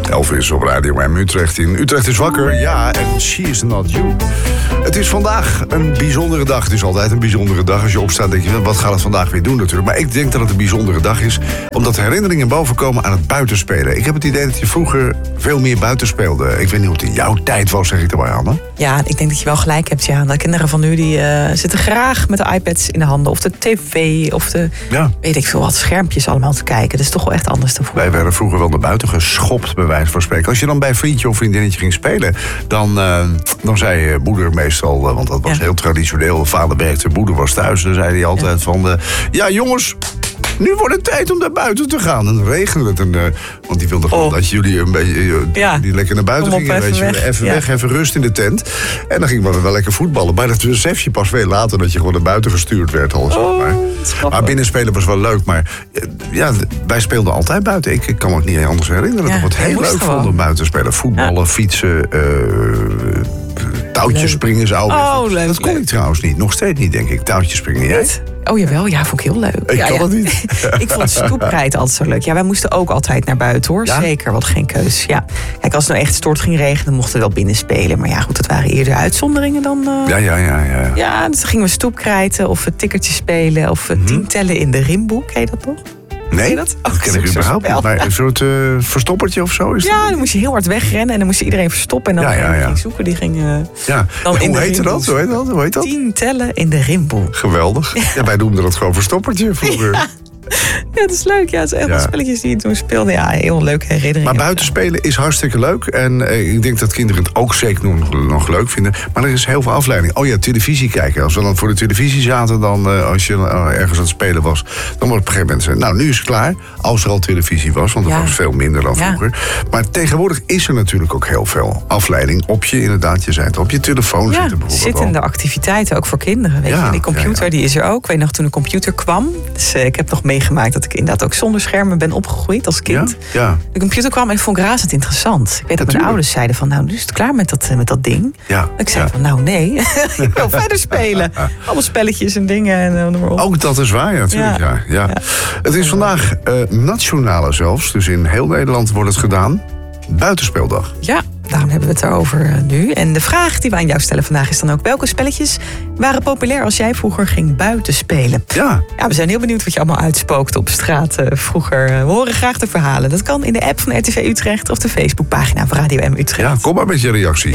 Elvis op Radio M Utrecht. In Utrecht is wakker, ja, en she is not you. Het is vandaag een bijzondere dag. Het is altijd een bijzondere dag. Als je opstaat, denk je, wat gaat het vandaag weer doen natuurlijk. Maar ik denk dat het een bijzondere dag is, omdat herinneringen bovenkomen aan het buitenspelen. Ik heb het idee dat je vroeger veel meer buiten speelde. Ik weet niet hoe het in jouw tijd was, zeg ik erbij, Anne. Ja, ik denk dat je wel gelijk hebt. Ja. De kinderen van nu die zitten graag met de iPads in de handen. Of de tv, of de weet ik veel wat, schermpjes allemaal te kijken. Dat is toch wel echt anders dan vroeger. Wij werden vroeger wel naar buiten geschopt, bij wijze van spreken. Als je dan bij een vriendje of vriendinnetje ging spelen, dan zei moeder meestal, want dat was heel traditioneel. Vader werkte, moeder was thuis. Dan zei hij altijd van, ja jongens, nu wordt het tijd om naar buiten te gaan. En dan regende het. Want die wilde gewoon dat jullie een beetje die lekker naar buiten gingen. Even weg, even rust in de tent. En dan gingen we wel lekker voetballen. Maar dat besef je pas veel later dat je gewoon naar buiten gestuurd werd. Maar binnenspelen was wel leuk. Maar wij speelden altijd buiten. Ik kan me ook niet anders herinneren. Dat we het heel leuk vonden om buiten te spelen. Voetballen, fietsen, touwtjes springen zou. Leuk. Dat kon ik trouwens niet. Nog steeds niet, denk ik. Touwtjes springen. Jij? Oh jawel, ja, vond ik heel leuk. Ik kan het niet. Ik vond stoepkrijt altijd zo leuk. Ja, wij moesten ook altijd naar buiten, hoor. Ja? Zeker, wat geen keus. Ja. Kijk, als het nou echt stort ging regenen, mochten we wel binnen spelen. Maar ja, goed, dat waren eerder uitzonderingen dan... Ja, dus dan gingen we stoepkrijten of tikkertjes spelen of 10 tellen in de rimboe. Ken je dat nog? Nee, dat ken ik überhaupt niet. Maar een soort verstoppertje of zo? Is dat dan moest je heel hard wegrennen en dan moest je iedereen verstoppen. En dan ging zoeken, die ging... Hoe heette dat? Hoe heet dat? 10 tellen in de rimboe. Geweldig. Ja, wij noemden dat gewoon verstoppertje vroeger. Ja, dat is leuk. Ja, het is echt wel spelletjes die je toen speelde. Ja, heel leuke herinneringen. Maar buitenspelen is hartstikke leuk. En ik denk dat kinderen het ook zeker nog leuk vinden. Maar er is heel veel afleiding. Oh ja, televisie kijken. Als we dan voor de televisie zaten, dan als je ergens aan het spelen was, dan wordt op een gegeven moment nou, nu is het klaar. Als er al televisie was, want dat was veel minder dan vroeger. Maar tegenwoordig is er natuurlijk ook heel veel afleiding. Op je, inderdaad, je zei het, op je telefoon zitten bijvoorbeeld. Zittende activiteiten, ook voor kinderen. Weet je? Die computer die is er ook. Ik weet nog, toen de computer kwam. Dus ik heb nog meegemaakt dat ik inderdaad ook zonder schermen ben opgegroeid als kind. Ja. De computer kwam en ik vond het razend interessant. Ik weet dat mijn ouders zeiden van, nou, nu is het klaar met dat ding. Ja. Ik zei van, nou nee, ik wil verder spelen. Allemaal spelletjes en dingen. En noem maar op. Ook dat is waar, natuurlijk. Ja. Het is vandaag nationale zelfs, dus in heel Nederland wordt het gedaan. Buitenspeeldag. Ja, daarom hebben we het erover nu. En de vraag die we aan jou stellen vandaag is dan ook, welke spelletjes waren populair als jij vroeger ging buiten spelen? Ja, we zijn heel benieuwd wat je allemaal uitspookte op straat vroeger. We horen graag de verhalen. Dat kan in de app van RTV Utrecht of de Facebookpagina van Radio M Utrecht. Ja, kom maar met je reactie.